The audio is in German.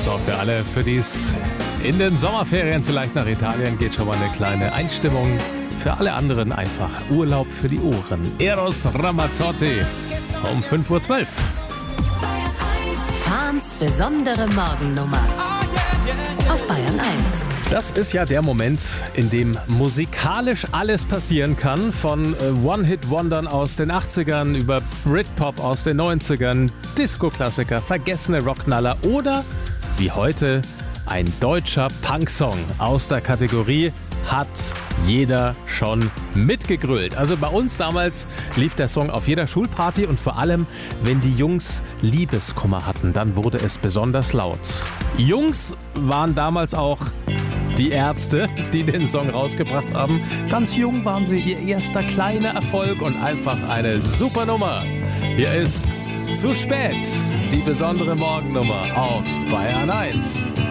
So, für die es in den Sommerferien vielleicht nach Italien geht, schon mal eine kleine Einstimmung. Für alle anderen einfach Urlaub für die Ohren. Eros Ramazzotti um 5:12 Uhr. Fahns besondere Morgennummer auf Bayern 1. Das ist ja der Moment, in dem musikalisch alles passieren kann. Von One-Hit-Wondern aus den 80ern über Britpop aus den 90ern, Disco-Klassiker, vergessene Rockknaller oder wie heute ein deutscher Punksong aus der Kategorie hat jeder schon mitgegrölt. Also bei uns damals lief der Song auf jeder Schulparty und vor allem, wenn die Jungs Liebeskummer hatten, dann wurde es besonders laut. Jungs waren damals auch die Ärzte, die den Song rausgebracht haben. Ganz jung waren sie, ihr erster kleiner Erfolg und einfach eine super Nummer. Hier ist Zu spät, die besondere Morgennummer auf Bayern 1.